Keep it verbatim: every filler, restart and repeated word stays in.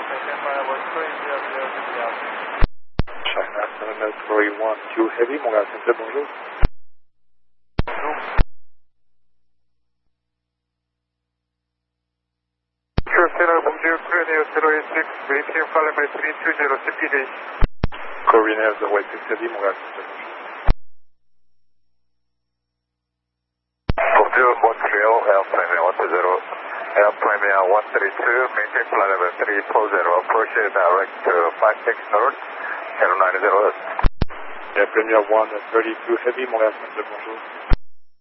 China seven oh three one two Heavy, Montréal Center, bonjour. Center, bonjour, Korean zero eight six, maintain flight level three two zero, C P D. Korean Air zero eight six Heavy, Montréal Center, bonjour. Bonjour, Montreal, airplane one two zero, airplane one three two, maintain flight level three four zero, approach direct to five six north, zero nine zero. Airplane one thirty-two Heavy, Montréal Center, bonjour.